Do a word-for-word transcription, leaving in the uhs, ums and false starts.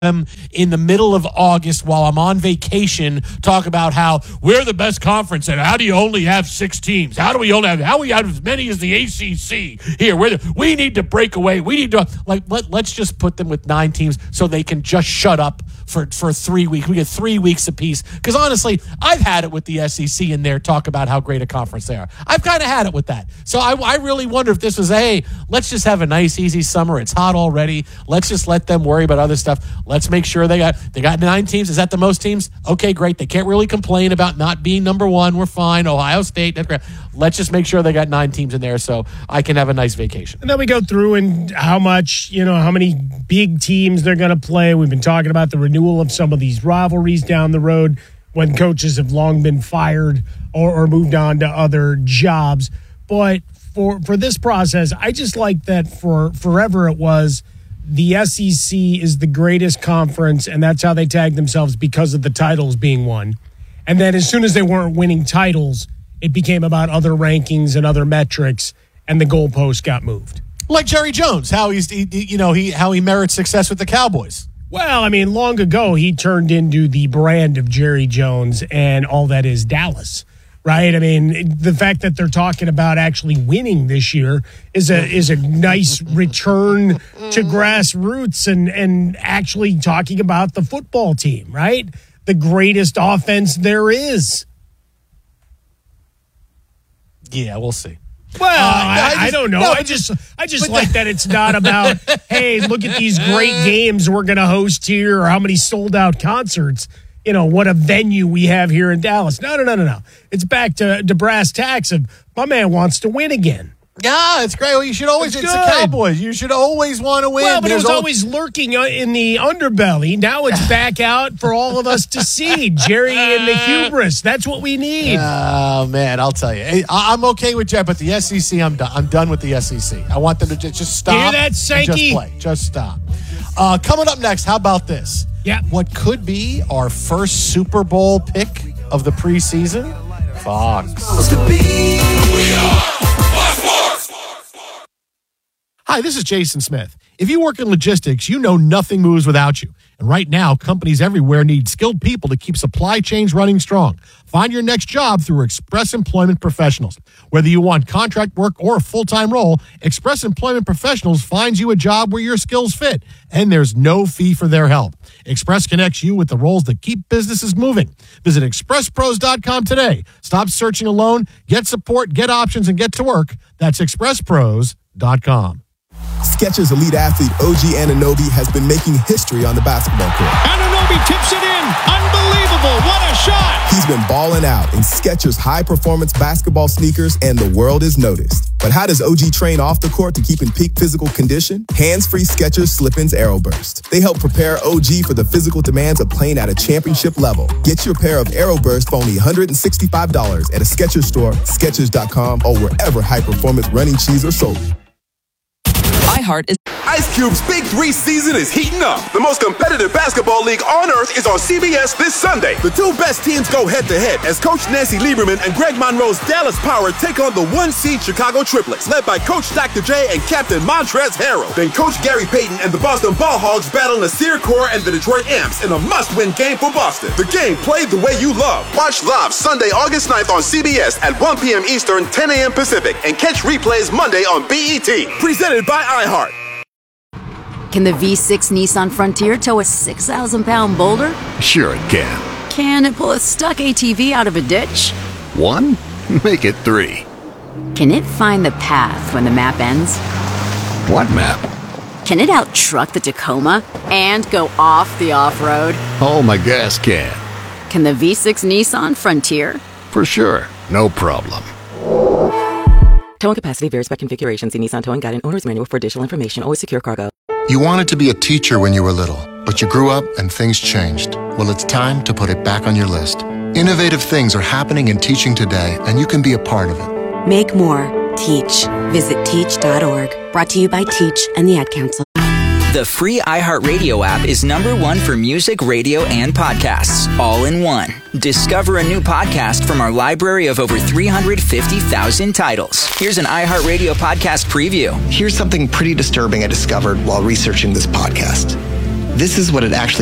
them in the middle of August while I'm on vacation talk about how we're the best conference and how do you only have six teams? How do we only have how we have as many as the A C C here? We're the, we need to break away. We need to like let, let's just put them with nine teams so they can just shut up for for three weeks. We get three weeks apiece. Because honestly, I've had it with the S E C in there talk about how great a conference they are. I've kind of had it with that. So I, I really wonder if this was hey, let's just have a nice easy summer. It's hot already. Let's just let them worry about other stuff. Let's make sure they got they got nine teams. Is that the most teams? Okay, great. They can't really complain about not being number one. We're fine. Ohio State. That's great. Let's just make sure they got nine teams in there so I can have a nice vacation. And then we go through and how much, you know, how many big teams they're going to play. We've been talking about the renewal of some of these rivalries down the road when coaches have long been fired or, or moved on to other jobs. But for for this process, I just like that for forever it was the S E C is the greatest conference, and that's how they tag themselves because of the titles being won. And then as soon as they weren't winning titles, it became about other rankings and other metrics, and the goalpost got moved. Like Jerry Jones, how he's he, you know he how he merits success with the Cowboys. Well, I mean, long ago he turned into the brand of Jerry Jones, and all that is Dallas. Right, I mean, the fact that they're talking about actually winning this year is a is a nice return to grassroots and and actually talking about the football team, right? The greatest offense there is. Yeah, we'll see. Well, uh, I, I, just, I don't know. No, I just I just like that it's not about, hey, look at these great games we're going to host here or how many sold out concerts. You know, what a venue we have here in Dallas. No, no, no, no, no. It's back to, to brass tacks of my man wants to win again. Yeah, it's great. Well, you should always, it's, it's the Cowboys. You should always want to win. Well, but There's it was always al- lurking in the underbelly. Now it's back out for all of us to see. Jerry and the hubris. That's what we need. Oh, man, I'll tell you. I, I'm okay with Jeff, but the S E C, I'm done. I'm done with the S E C. I want them to just, just stop. Hear that, Sankey? Just play. Just stop. Uh, coming up next, how about this? Yeah. What could be our first Super Bowl pick of the preseason? Fox. Hi, this is Jason Smith. If you work in logistics, you know nothing moves without you. And right now, companies everywhere need skilled people to keep supply chains running strong. Find your next job through Express Employment Professionals. Whether you want contract work or a full-time role, Express Employment Professionals finds you a job where your skills fit, and there's no fee for their help. Express connects you with the roles that keep businesses moving. Visit express pros dot com today. Stop searching alone. Get support, get options, and get to work. That's express pros dot com. Skechers elite athlete O G Anunoby has been making history on the basketball court. Anunoby tips it in. Unbelievable. What a shot. He's been balling out in Skechers high-performance basketball sneakers, and the world is noticed. But how does O G train off the court to keep in peak physical condition? Hands-free Skechers Slip-ins Aeroburst. They help prepare O G for the physical demands of playing at a championship level. Get your pair of Aeroburst for only one hundred sixty-five dollars at a Skechers store, Skechers dot com, or wherever high-performance running shoes are sold. iHeart is Ice Cube's Big Three season is heating up. The most competitive basketball league on earth is on C B S this Sunday. The two best teams go head-to-head as Coach Nancy Lieberman and Greg Monroe's Dallas Power take on the one-seed Chicago Triplets, led by Coach Doctor J and Captain Montrezl Harrell. Then Coach Gary Payton and the Boston Ball Hogs battle Nasir Kaur and the Detroit Amps in a must-win game for Boston. The game played the way you love. Watch live Sunday, August ninth on C B S at one p.m. Eastern, ten a.m. Pacific, and catch replays Monday on B E T. Presented by iHeart. Can the V six Nissan Frontier tow a six thousand pound boulder? Sure it can. Can it pull a stuck A T V out of a ditch? One? Make it three. Can it find the path when the map ends? What map? Can it out-truck the Tacoma and go off the off-road? Oh, my gas can. Can the V six Nissan Frontier? For sure. No problem. Towing capacity varies by configuration. See Nissan Towing Guide and Owner's Manual for additional information. Always secure cargo. You wanted to be a teacher when you were little, but you grew up and things changed. Well, it's time to put it back on your list. Innovative things are happening in teaching today, and you can be a part of it. Make more. Teach. Visit teach dot org. Brought to you by Teach and the Ad Council. The free iHeartRadio app is number one for music, radio, and podcasts, all in one. Discover a new podcast from our library of over three hundred fifty thousand titles. Here's an iHeartRadio podcast preview. Here's something pretty disturbing I discovered while researching this podcast. This is what it actually